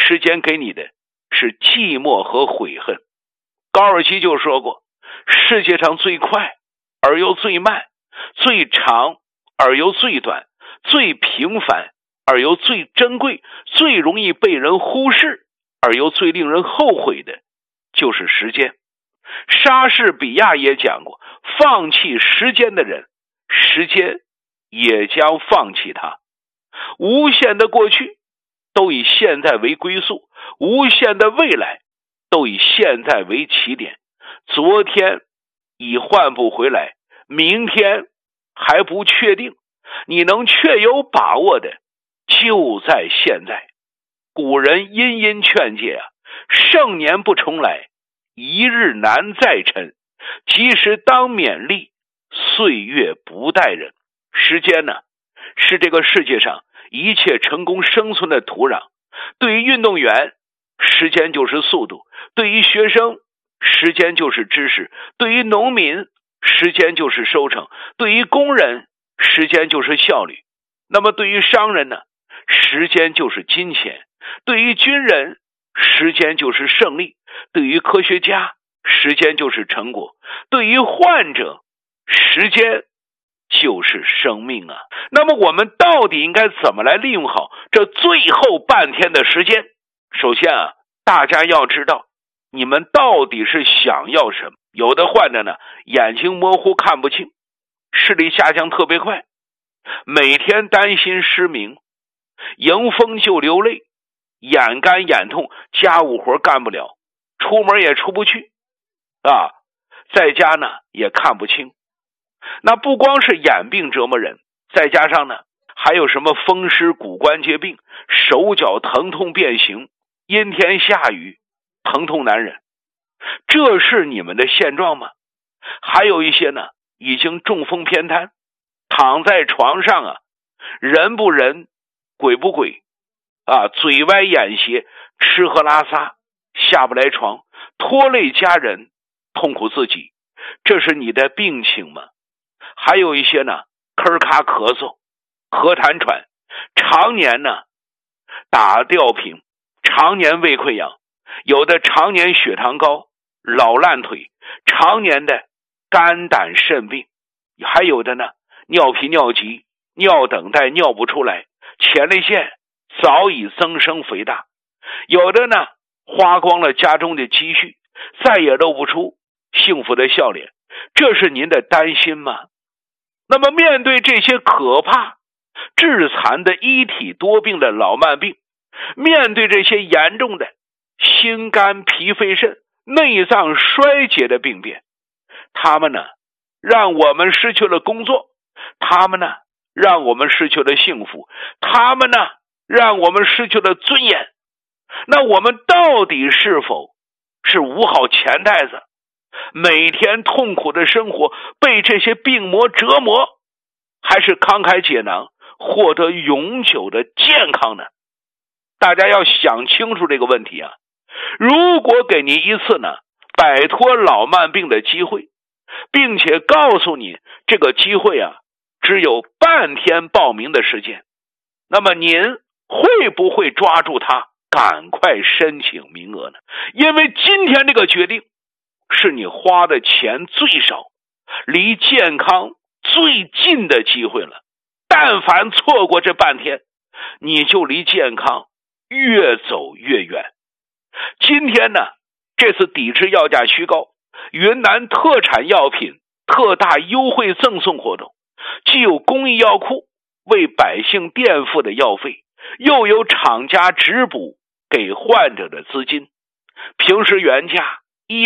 时间给你的是寂寞和悔恨。高尔基就说过，世界上最快而又最慢，最长而又最短，最平凡而又最珍贵，最容易被人忽视而又最令人后悔的就是时间。莎士比亚也讲过，放弃时间的人，时间也将放弃他。无限的过去都以现在为归宿，无限的未来都以现在为起点。昨天已换不回来，明天还不确定，你能确有把握的就在现在。古人殷殷劝诫啊，盛年不重来，一日难再晨，及时当勉励，岁月不待人。时间呢，是这个世界上一切成功生存的土壤。对于运动员，时间就是速度；对于学生，时间就是知识；对于农民，时间就是收成；对于工人，时间就是效率。那么对于商人呢，时间就是金钱；对于军人，时间就是胜利；对于科学家，时间就是成果；对于患者，时间就是生命啊。那么我们到底应该怎么来利用好这最后半天的时间？首先啊，大家要知道你们到底是想要什么。有的患者呢，眼睛模糊看不清，视力下降特别快，每天担心失明，迎风就流泪，眼干眼痛，家务活干不了，出门也出不去啊，在家呢也看不清。那不光是眼病折磨人，再加上呢还有什么风湿骨关节病，手脚疼痛变形，阴天下雨疼痛难忍。这是你们的现状吗？还有一些呢已经中风偏瘫，躺在床上啊，人不人鬼不鬼啊，嘴歪眼斜，吃喝拉撒下不来床，拖累家人，痛苦自己。这是你的病情吗？还有一些呢咳咔咳嗽，咳痰喘，常年呢打吊瓶，常年胃溃疡，有的常年血糖高，老烂腿，常年的肝胆肾病，还有的呢尿频尿急，尿等待尿不出来，前列腺早已增生肥大，有的呢花光了家中的积蓄，再也露不出幸福的笑脸。这是您的担心吗？那么面对这些可怕致残的一体多病的老慢病，面对这些严重的心肝脾肺肾内脏衰竭的病变，他们呢让我们失去了工作，他们呢让我们失去了幸福，他们呢让我们失去了尊严。那我们到底是否是捂好钱袋子，每天痛苦的生活，被这些病魔折磨，还是慷慨解囊，获得永久的健康呢？大家要想清楚这个问题啊！如果给你一次呢摆脱老慢病的机会，并且告诉你这个机会啊只有半天报名的时间，那么您会不会抓住它，赶快申请名额呢？因为今天这个决定是你花的钱最少，离健康最近的机会了。但凡错过这半天，你就离健康越走越远。今天呢，这次抵制药价虚高，云南特产药品特大优惠赠送活动，既有公益药库为百姓垫付的药费，又有厂家直补给患者的资金。平时原价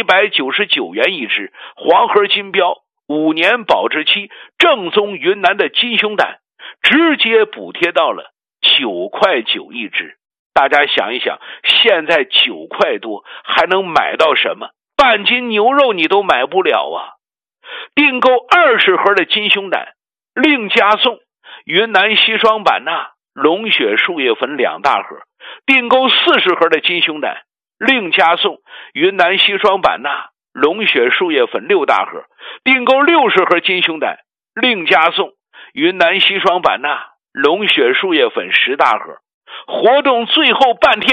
199元一支，黄盒金标5年保质期，正宗云南的金胸胆直接补贴到了9块9一支。大家想一想，现在9块多还能买到什么？半斤牛肉你都买不了啊！订购20盒的金胸胆，另加送云南硒霜版钠、龙血树叶粉2大盒；订购40盒的金胸胆，另加送云南硒霜版钠、龙血树叶粉6大盒；订购60盒金胸胆，另加送云南硒霜版钠、龙血树叶粉10大盒。活动最后半天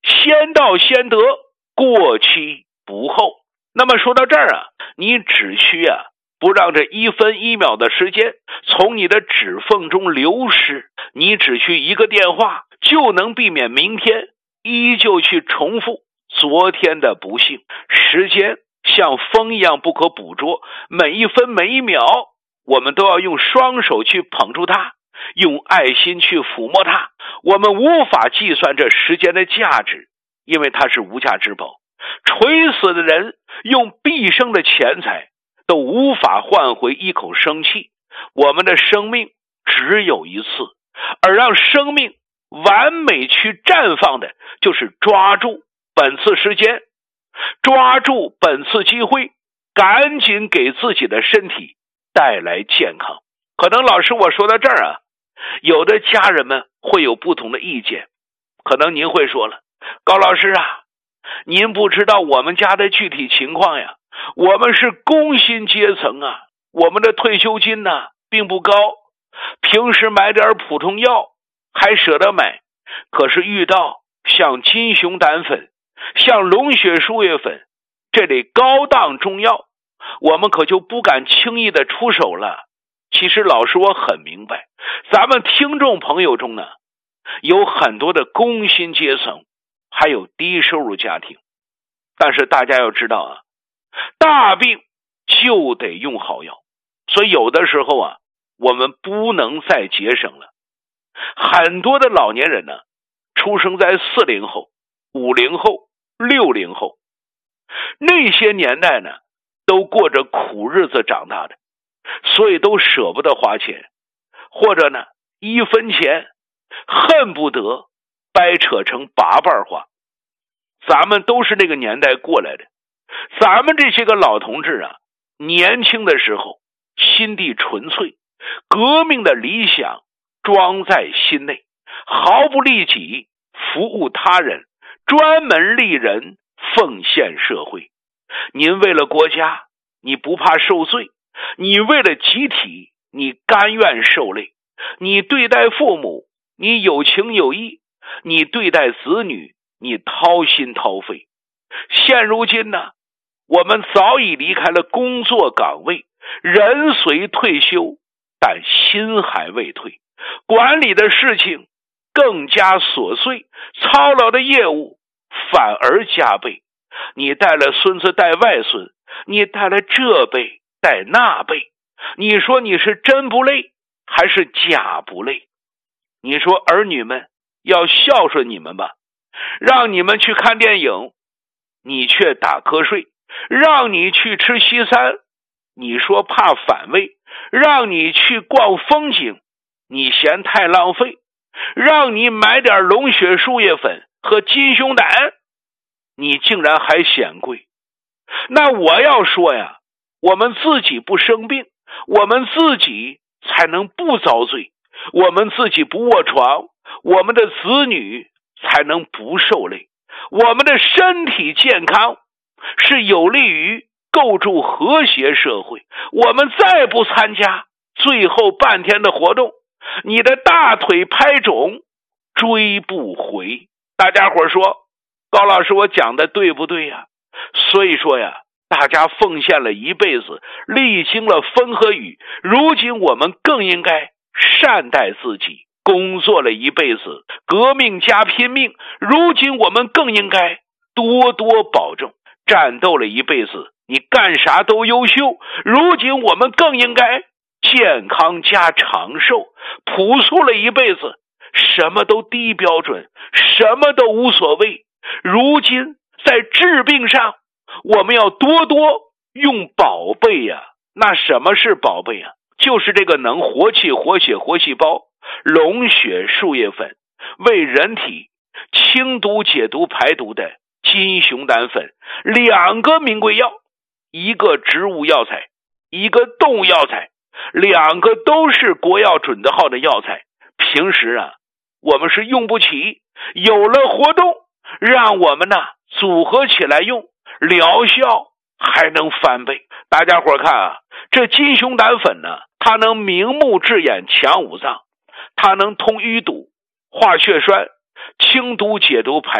先到先得，过期不候。那么说到这儿啊，你只需不让这1分1秒的时间从你的指缝中流失，你只需一个电话就能避免明天依旧去重复昨天的不幸。时间像风一样不可捕捉，每一分每一秒我们都要用双手去捧住它，用爱心去抚摸它。我们无法计算这时间的价值，因为它是无价之宝。垂死的人用毕生的钱财都无法换回一口生气。我们的生命只有一次，而让生命完美去绽放的，就是抓住本次时间，抓住本次机会，赶紧给自己的身体带来健康。可能老师我说到这儿有的家人们会有不同的意见，可能您会说了，高老师您不知道我们家的具体情况呀，我们是工薪阶层我们的退休金并不高，平时买点普通药还舍得买，可是遇到像金熊胆粉、像龙血输液粉这类高档中药，我们可就不敢轻易的出手了。其实老师我很明白，咱们听众朋友中有很多的工薪阶层，还有低收入家庭，但是大家要知道大病就得用好药，所以有的时候我们不能再节省了。很多的老年人出生在40后、50后、60后，那些年代都过着苦日子长大的，所以都舍不得花钱，或者1分钱恨不得掰扯成8瓣花。咱们都是那个年代过来的，咱们这些个老同志年轻的时候心地纯粹，革命的理想装在心内，毫不利己，服务他人，专门利人，奉献社会。您为了国家你不怕受罪，你为了集体你甘愿受累，你对待父母你有情有义，你对待子女你掏心掏肺。现如今我们早已离开了工作岗位，人虽退休，但心还未退，管理的事情更加琐碎，操劳的业务反而加倍。你带了孙子带外孙，你带了这辈带那辈，你说你是真不累还是假不累？你说儿女们要孝顺你们吧，让你们去看电影你却打瞌睡，让你去吃西餐你说怕反胃，让你去逛风景你嫌太浪费，让你买点龙血输液粉和金熊胆你竟然还嫌贵。那我要说我们自己不生病，我们自己才能不遭罪，我们自己不卧床，我们的子女才能不受累。我们的身体健康是有利于构筑和谐社会。我们再不参加最后半天的活动，你的大腿拍肿追不回。大家伙说，高老师我讲的对不对所以说大家奉献了一辈子，历经了风和雨，如今我们更应该善待自己。工作了一辈子，革命加拼命，如今我们更应该多多保重。战斗了一辈子，你干啥都优秀，如今我们更应该健康加长寿。朴素了一辈子，什么都低标准，什么都无所谓，如今在治病上我们要多多用宝贝那什么是宝贝就是这个能活气活血活细胞龙血输液粉，为人体清毒解毒排毒的金熊胆粉，2个名贵药，一个植物药材，一个动物药材，2个都是国药准字号的药材。平时我们是用不起，有了活动让我们组合起来用，疗效还能翻倍。大家伙看这金熊胆粉它能明目治眼强五脏，它能通淤堵化血栓，清毒解毒排